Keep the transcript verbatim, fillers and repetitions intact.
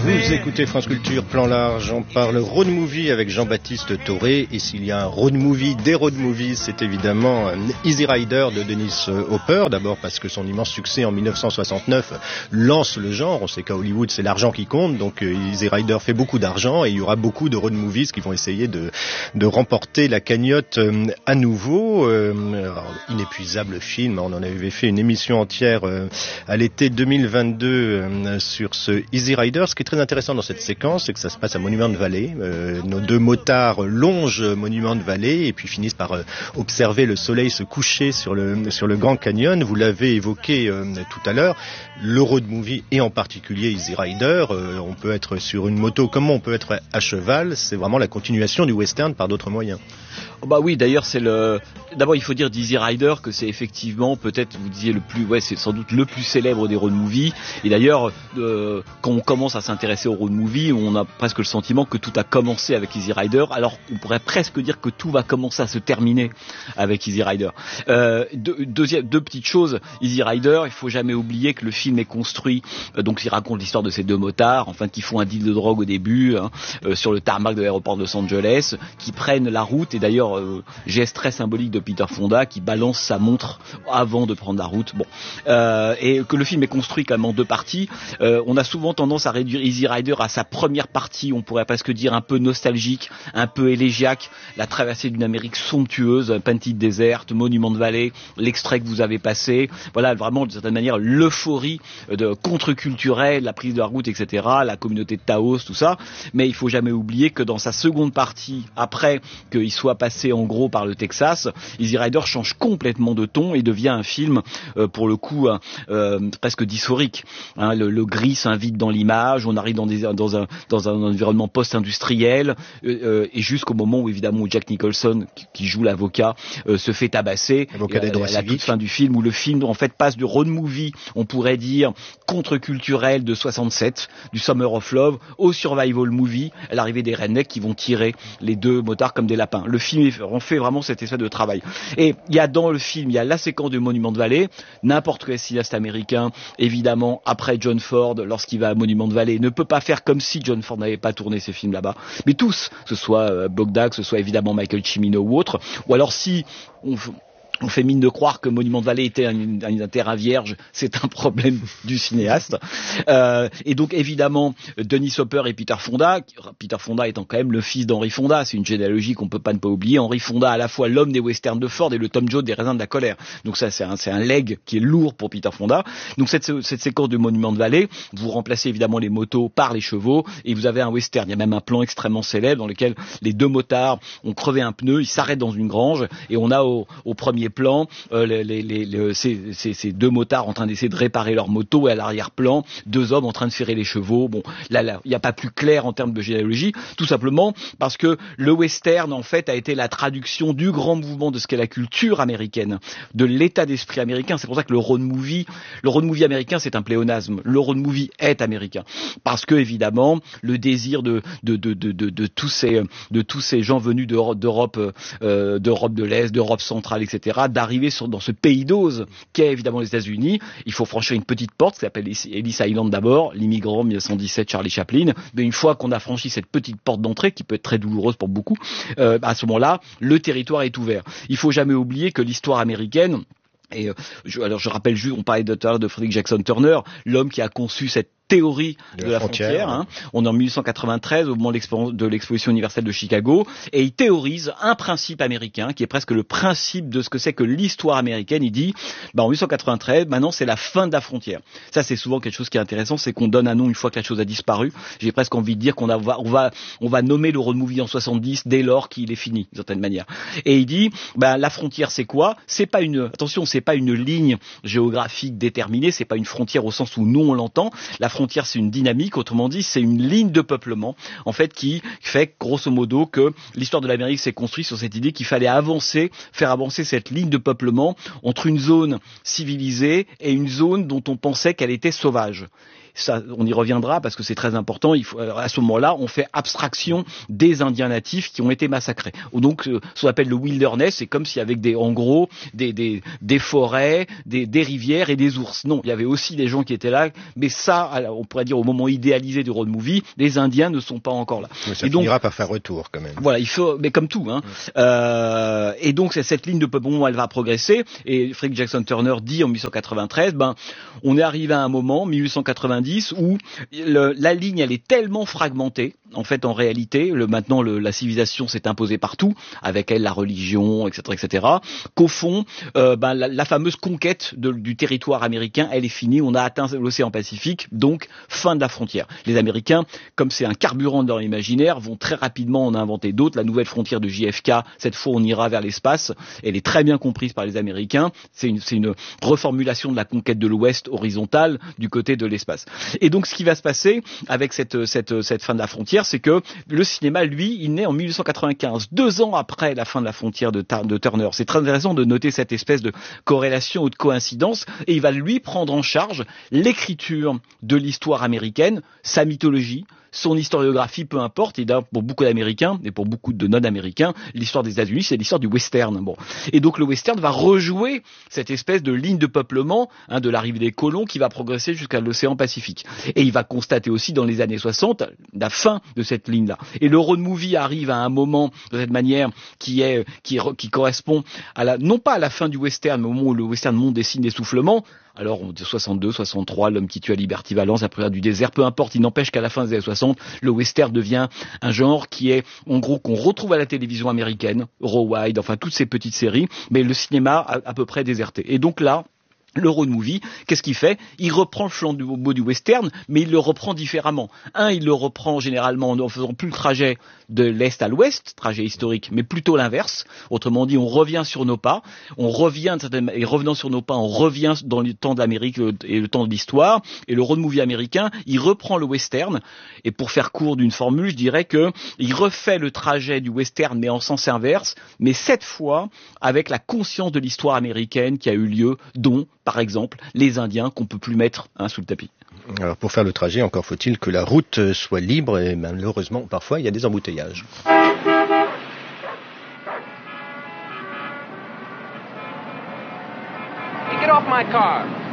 Vous écoutez France Culture, plan large, on parle road movie avec Jean-Baptiste Thoré, et s'il y a un road movie, des road movies, c'est évidemment Easy Rider de Dennis Hopper, d'abord parce que son immense succès en dix-neuf cent soixante-neuf lance le genre. On sait qu'à Hollywood c'est l'argent qui compte, donc Easy Rider fait beaucoup d'argent et il y aura beaucoup de road movies qui vont essayer de, de remporter la cagnotte à nouveau. Euh, alors, inépuisable film, on en avait fait une émission entière euh, à l'été deux mille vingt-deux euh, sur ce Easy Rider. Ce qui est très intéressant dans cette séquence, c'est que ça se passe à Monument Valley. Euh, nos deux motards longent Monument Valley et puis finissent par euh, observer le soleil se coucher sur le sur le Grand Canyon. Vous l'avez évoqué euh, tout à l'heure, le road movie et en particulier Easy Rider. Euh, on peut être sur une moto comme on peut être à cheval. C'est vraiment la continuation du western par d'autres moyens. Oh bah oui, d'ailleurs c'est le. D'abord il faut dire d'Easy Rider que c'est effectivement peut-être vous disiez le plus, ouais c'est sans doute le plus célèbre des road movies. Et d'ailleurs euh, quand on commence à s'intéresser aux road movies, on a presque le sentiment que tout a commencé avec Easy Rider. Alors on pourrait presque dire que tout va commencer à se terminer avec Easy Rider. Euh, deux, deuxième, deux petites choses. Easy Rider, il faut jamais oublier que le film est construit. Euh, donc il raconte l'histoire de ces deux motards, enfin qui font un deal de drogue au début hein, euh, sur le tarmac de l'aéroport de Los Angeles, qui prennent la route. Et d'ailleurs euh, geste très symbolique de Peter Fonda qui balance sa montre avant de prendre la route. Bon, euh, et que le film est construit quand même en deux parties. Euh, on a souvent tendance à réduire Easy Rider à sa première partie, on pourrait presque dire un peu nostalgique, un peu élégiaque, la traversée d'une Amérique somptueuse, Painted Desert, Monument Valley, l'extrait que vous avez passé, voilà vraiment d'une certaine manière l'euphorie de contre-culturelle, la prise de la route, et cetera, la communauté de Taos, tout ça. Mais il faut jamais oublier que dans sa seconde partie, après qu'il soit passé en gros par le Texas, Easy Rider change complètement de ton et devient un film euh, pour le coup euh, presque dysphorique. Hein, le, le gris s'invite dans l'image, on arrive dans, des, dans, un, dans un environnement post-industriel euh, et jusqu'au moment où évidemment où Jack Nicholson qui, qui joue l'avocat euh, se fait tabasser avocat des droits à la toute fin du film, où le film en fait passe du road movie, on pourrait dire contre-culturel de soixante-sept, du Summer of Love, au survival movie, à l'arrivée des rednecks qui vont tirer les deux motards comme des lapins. Le film en fait vraiment cet espèce de travail. Et il y a dans le film, il y a la séquence du Monument Valley, n'importe quel cinéaste américain, évidemment, après John Ford, lorsqu'il va à Monument Valley, ne peut pas faire comme si John Ford n'avait pas tourné ces films là-bas. Mais tous, que ce soit euh, Bogdack, que ce soit évidemment Michael Cimino ou autre, ou alors si on... On fait mine de croire que Monument Valley était un, un, un terrain vierge, c'est un problème du cinéaste. Euh, et donc évidemment, Dennis Hopper et Peter Fonda, Peter Fonda étant quand même le fils d'Henry Fonda, c'est une généalogie qu'on peut pas ne pas oublier. Henry Fonda, à la fois l'homme des westerns de Ford et le Tom Jones des raisins de la colère. Donc ça, c'est un, c'est un leg qui est lourd pour Peter Fonda. Donc cette, cette séquence de Monument Valley, vous remplacez évidemment les motos par les chevaux et vous avez un western. Il y a même un plan extrêmement célèbre dans lequel les deux motards ont crevé un pneu, ils s'arrêtent dans une grange et on a au, au premier plan euh, les, les, les, les, ces, ces, ces deux motards en train d'essayer de réparer leur moto et à l'arrière-plan deux hommes en train de ferrer les chevaux. Bon, là, là, il n'y a pas plus clair en termes de généalogie, tout simplement parce que le western en fait a été la traduction du grand mouvement de ce qu'est la culture américaine, de l'état d'esprit américain. C'est pour ça que le road movie, le road movie américain, c'est un pléonasme. Le road movie est américain parce que évidemment le désir de de de de de, de tous ces de tous ces gens venus d'Europe d'Europe euh, d'Europe de l'Est, d'Europe centrale, et cetera, d'arriver sur, dans ce pays d'ose qu'est évidemment les États-Unis. Il faut franchir une petite porte qui s'appelle Ellis Island d'abord, l'immigrant mille neuf cent dix-sept Charlie Chaplin. Mais une fois qu'on a franchi cette petite porte d'entrée qui peut être très douloureuse pour beaucoup, euh, à ce moment-là, le territoire est ouvert. Il faut jamais oublier que l'histoire américaine, et euh, je, alors je rappelle juste, on parlait de, de Frederick Jackson Turner, l'homme qui a conçu cette théorie de, de la frontière, frontière hein. On est en mille huit cent quatre-vingt-treize au moment de l'exposition universelle de Chicago et il théorise un principe américain qui est presque le principe de ce que c'est que l'histoire américaine. Il dit bah en mille huit cent quatre-vingt-treize maintenant c'est la fin de la frontière. Ça c'est souvent quelque chose qui est intéressant, c'est qu'on donne un nom une fois que la chose a disparu. J'ai presque envie de dire qu'on a, on va on va nommer le road movie en soixante-dix dès lors qu'il est fini d'une certaine manière. Et il dit bah la frontière c'est quoi? C'est pas une attention, c'est pas une ligne géographique déterminée, c'est pas une frontière au sens où nous on l'entend. La frontière, c'est une dynamique, autrement dit, c'est une ligne de peuplement, en fait, qui fait, grosso modo, que l'histoire de l'Amérique s'est construite sur cette idée qu'il fallait avancer, faire avancer cette ligne de peuplement entre une zone civilisée et une zone dont on pensait qu'elle était sauvage. ça, on y reviendra parce que c'est très important. Il faut, à ce moment-là, on fait abstraction des Indiens natifs qui ont été massacrés. Donc, ce qu'on appelle le wilderness, c'est comme s'il y avait des, en gros, des, des, des forêts, des, des rivières et des ours. Non, il y avait aussi des gens qui étaient là, mais ça, on pourrait dire au moment idéalisé du road movie, les Indiens ne sont pas encore là. Mais ça et donc, finira par faire retour quand même. Voilà, il faut, mais comme tout, hein. Mmh. Euh, et donc cette ligne de peuplement, elle va progresser. Et Frederick Jackson Turner dit en mille huit cent quatre-vingt-treize, ben, on est arrivé à un moment, mille huit cent quatre-vingt-dix, où le, la ligne, elle est tellement fragmentée. En fait, en réalité, le, maintenant, le, la civilisation s'est imposée partout, avec elle la religion, et cetera, et cetera. Qu'au fond, euh, ben, la, la fameuse conquête de, du territoire américain, elle est finie. On a atteint l'océan Pacifique, donc fin de la frontière. Les Américains, comme c'est un carburant de leur imaginaire, vont très rapidement en inventer d'autres. La nouvelle frontière de J F K, cette fois, on ira vers l'espace. Elle est très bien comprise par les Américains. C'est une, c'est une reformulation de la conquête de l'Ouest horizontale du côté de l'espace. Et donc, ce qui va se passer avec cette, cette, cette fin de la frontière, c'est que le cinéma, lui, il naît en mille huit cent quatre-vingt-quinze, deux ans après la fin de la frontière de, de Turner. C'est très intéressant de noter cette espèce de corrélation ou de coïncidence, et il va lui prendre en charge l'écriture de l'histoire américaine, sa mythologie, son historiographie, peu importe. Et d'ailleurs, pour beaucoup d'Américains et pour beaucoup de non-Américains, l'histoire des États-Unis, c'est l'histoire du western. Bon, et donc le western va rejouer cette espèce de ligne de peuplement, hein, de l'arrivée des colons qui va progresser jusqu'à l'océan Pacifique. Et il va constater aussi dans les années soixante la fin de cette ligne-là. Et le road movie arrive à un moment de cette manière qui est qui, qui correspond à la non pas à la fin du western, mais au moment où le western monte des signes d'essoufflement. Alors, on dit soixante-deux, soixante-trois, l'homme qui tue à Liberty Valance, la prière du désert, peu importe, il n'empêche qu'à la fin des années soixante, le western devient un genre qui est, en gros, qu'on retrouve à la télévision américaine, Raw Wide, enfin, toutes ces petites séries, mais le cinéma a à peu près déserté. Et donc là, le road movie, qu'est-ce qu'il fait? Il reprend le flambeau du western, mais il le reprend différemment. Un, il le reprend généralement en faisant plus le trajet de l'est à l'ouest, trajet historique, mais plutôt l'inverse. Autrement dit, on revient sur nos pas, on revient, et revenant sur nos pas, on revient dans le temps de l'Amérique et le temps de l'histoire. Et le road movie américain, il reprend le western, et pour faire court d'une formule, je dirais que il refait le trajet du western, mais en sens inverse, mais cette fois avec la conscience de l'histoire américaine qui a eu lieu, dont par exemple, les Indiens qu'on peut plus mettre hein, sous le tapis. Alors pour faire le trajet, encore faut-il que la route soit libre et malheureusement, parfois, il y a des embouteillages. Get off my car.